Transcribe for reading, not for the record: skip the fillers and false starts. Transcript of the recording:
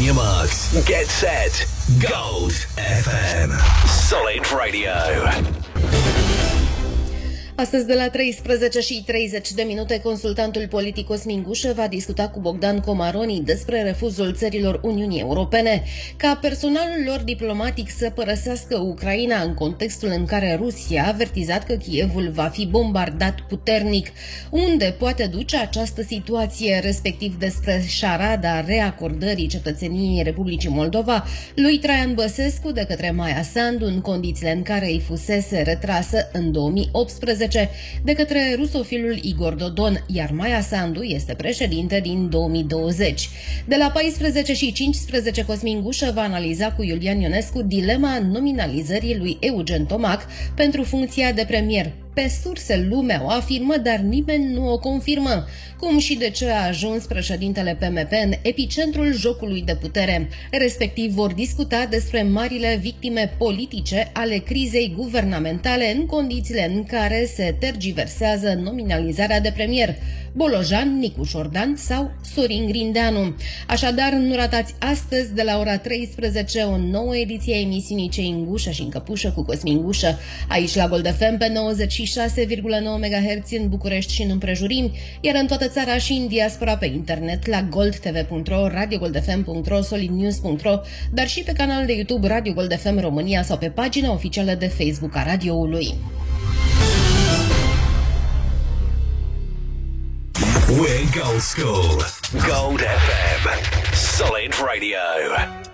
your marks. Get set. Gold FM. Solid Radio. Astăzi de la 13:30 consultantul politic Cosmin Gușă va discuta cu Bogdan Comaroni despre refuzul țărilor Uniunii Europene ca personalul lor diplomatic să părăsească Ucraina în contextul în care Rusia a avertizat că Kievul va fi bombardat puternic. Unde poate duce această situație, respectiv despre șarada reacordării cetățeniei Republicii Moldova lui Traian Băsescu de către Maia Sandu în condițiile în care îi fusese retrasă în 2018 de către rusofilul Igor Dodon, iar Maia Sandu este președinte din 2020. De la 14:15 Cosmin Gușă va analiza cu Iulian Ionescu dilema nominalizării lui Eugen Tomac pentru funcția de premier. Pe surse lumea o afirmă, dar nimeni nu o confirmă. Cum și de ce a ajuns președintele PMP în epicentrul jocului de putere. Respectiv vor discuta despre marile victime politice ale crizei guvernamentale în condițiile în care se tergiversează nominalizarea de premier. Bolojan, Nicu Șordan sau Sorin Grindeanu. Așadar, nu ratați astăzi de la ora 13 o nouă ediție a emisiunii Cei în gușă și în căpușă cu Cosmin Gușă, aici la Gold FM pe 96,9 MHz în București și în împrejurimi, iar în toată țara și în diaspora pe internet la goldtv.ro, radiogoldfm.ro, solidnews.ro, dar și pe canalul de YouTube Radio Gold FM România sau pe pagina oficială de Facebook a radioului. We're Gold School. Gold FM. Solid Radio.